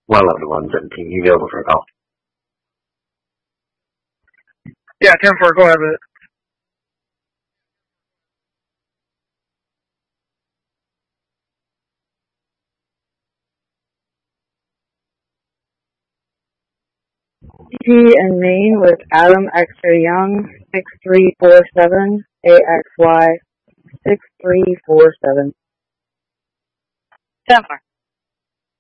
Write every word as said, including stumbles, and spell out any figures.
Well, everyone's in. Can you go for a call? Yeah, ten four, go ahead with it. P in Maine with Adam Extra Young, six three four seven, A X Y, six three four seven. ten four.